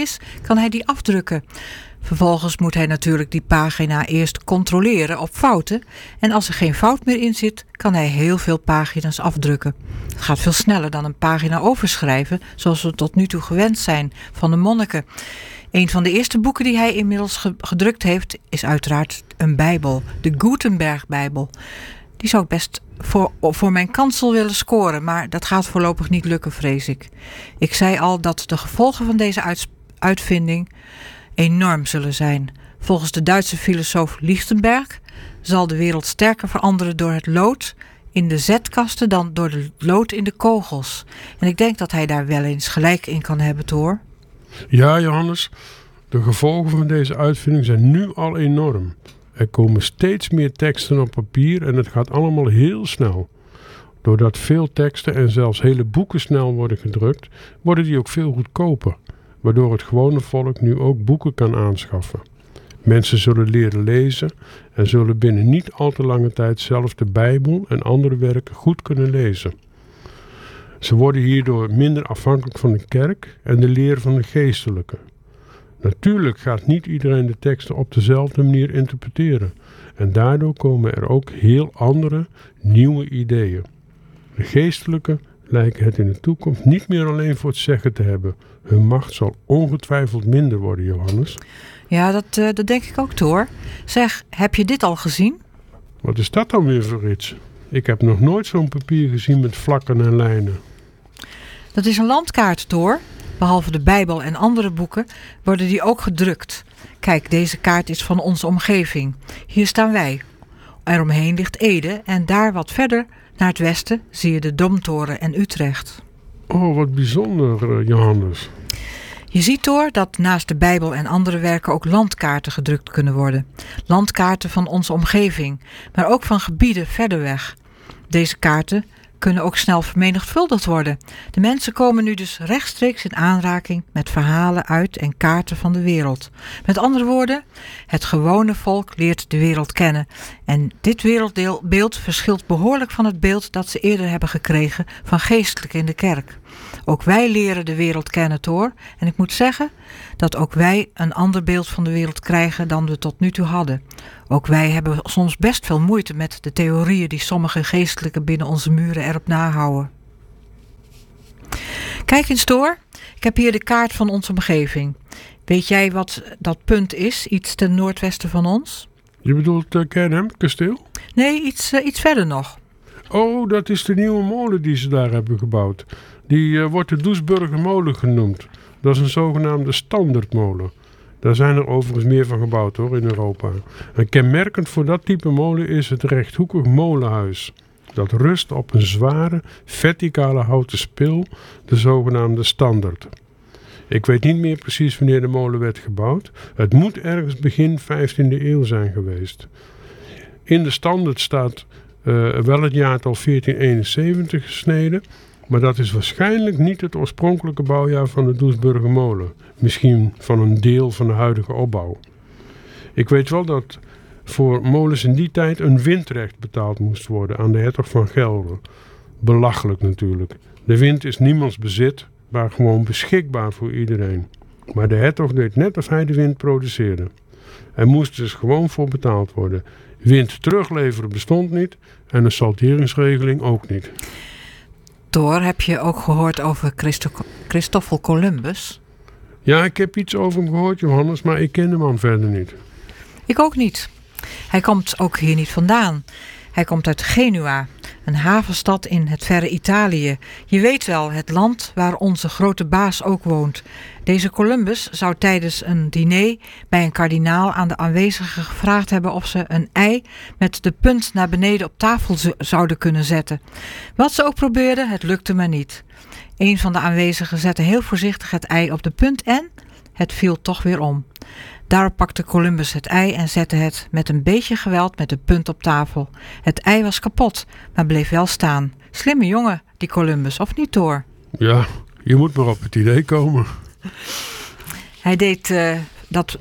is, kan hij die afdrukken. Vervolgens moet hij natuurlijk die pagina eerst controleren op fouten. En als er geen fout meer in zit, kan hij heel veel pagina's afdrukken. Het gaat veel sneller dan een pagina overschrijven, zoals we tot nu toe gewend zijn van de monniken. Een van de eerste boeken die hij inmiddels gedrukt heeft, is uiteraard een Bijbel, de Gutenberg-Bijbel. Die zou ik best voor mijn kansel willen scoren, maar dat gaat voorlopig niet lukken, vrees ik. Ik zei al dat de gevolgen van deze uitvinding enorm zullen zijn. Volgens de Duitse filosoof Lichtenberg zal de wereld sterker veranderen door het lood in de zetkasten dan door het lood in de kogels. En ik denk dat hij daar wel eens gelijk in kan hebben, Thor. Ja, Johannes, de gevolgen van deze uitvinding zijn nu al enorm. Er komen steeds meer teksten op papier en het gaat allemaal heel snel. Doordat veel teksten en zelfs hele boeken snel worden gedrukt, worden die ook veel goedkoper, waardoor het gewone volk nu ook boeken kan aanschaffen. Mensen zullen leren lezen en zullen binnen niet al te lange tijd zelf de Bijbel en andere werken goed kunnen lezen. Ze worden hierdoor minder afhankelijk van de kerk en de leer van de geestelijke. Natuurlijk gaat niet iedereen de teksten op dezelfde manier interpreteren en daardoor komen er ook heel andere, nieuwe ideeën. De geestelijken lijken het in de toekomst niet meer alleen voor het zeggen te hebben. Hun macht zal ongetwijfeld minder worden, Johannes. Ja, dat denk ik ook, Thor. Zeg, heb je dit al gezien? Wat is dat dan weer voor iets? Ik heb nog nooit zo'n papier gezien met vlakken en lijnen. Dat is een landkaart, Thor. Behalve de Bijbel en andere boeken worden die ook gedrukt. Kijk, deze kaart is van onze omgeving. Hier staan wij. Eromheen ligt Ede en daar wat verder naar het westen zie je de Domtoren en Utrecht. Oh, wat bijzonder, Johannes. Je ziet, Thor, dat naast de Bijbel en andere werken ook landkaarten gedrukt kunnen worden. Landkaarten van onze omgeving, maar ook van gebieden verder weg. Deze kaarten kunnen ook snel vermenigvuldigd worden. De mensen komen nu dus rechtstreeks in aanraking met verhalen uit en kaarten van de wereld. Met andere woorden, het gewone volk leert de wereld kennen. En dit wereldbeeld verschilt behoorlijk van het beeld dat ze eerder hebben gekregen van geestelijken in de kerk. Ook wij leren de wereld kennen, Thor. En ik moet zeggen dat ook wij een ander beeld van de wereld krijgen dan we tot nu toe hadden. Ook wij hebben soms best veel moeite met de theorieën die sommige geestelijken binnen onze muren erop nahouden. Kijk eens, Thor. Ik heb hier de kaart van onze omgeving. Weet jij wat dat punt is, iets ten noordwesten van ons? Je bedoelt Kernhem, kasteel? Nee, iets verder nog. Oh, dat is de nieuwe molen die ze daar hebben gebouwd. Die wordt de Doesburger molen genoemd. Dat is een zogenaamde standaardmolen. Daar zijn er overigens meer van gebouwd hoor, in Europa. En kenmerkend voor dat type molen is het rechthoekig molenhuis. Dat rust op een zware, verticale houten spil, de zogenaamde standaard. Ik weet niet meer precies wanneer de molen werd gebouwd. Het moet ergens begin 15e eeuw zijn geweest. In de standaard staat wel het jaartal 1471 gesneden, maar dat is waarschijnlijk niet het oorspronkelijke bouwjaar van de Doesburger molen. Misschien van een deel van de huidige opbouw. Ik weet wel dat voor molens in die tijd een windrecht betaald moest worden aan de hertog van Gelre. Belachelijk natuurlijk. De wind is niemands bezit, maar gewoon beschikbaar voor iedereen. Maar de hertog deed net of hij de wind produceerde. Er moest dus gewoon voor betaald worden. Wind terugleveren bestond niet en een salteringsregeling ook niet. Thor, heb je ook gehoord over Christoffel Columbus? Ja, ik heb iets over hem gehoord, Johannes, maar ik ken de man verder niet. Ik ook niet. Hij komt ook hier niet vandaan. Hij komt uit Genua, een havenstad in het verre Italië. Je weet wel, het land waar onze grote baas ook woont. Deze Columbus zou tijdens een diner bij een kardinaal aan de aanwezigen gevraagd hebben of ze een ei met de punt naar beneden op tafel zouden kunnen zetten. Wat ze ook probeerden, het lukte maar niet. Een van de aanwezigen zette heel voorzichtig het ei op de punt en het viel toch weer om. Daarop pakte Columbus het ei en zette het met een beetje geweld met de punt op tafel. Het ei was kapot, maar bleef wel staan. Slimme jongen, die Columbus, of niet, Thor? Ja, je moet maar op het idee komen. Hij deed dat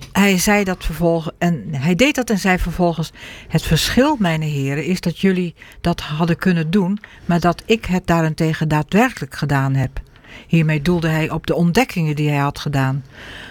en zei vervolgens: het verschil, mijn heren, is dat jullie dat hadden kunnen doen, maar dat ik het daarentegen daadwerkelijk gedaan heb. Hiermee doelde hij op de ontdekkingen die hij had gedaan.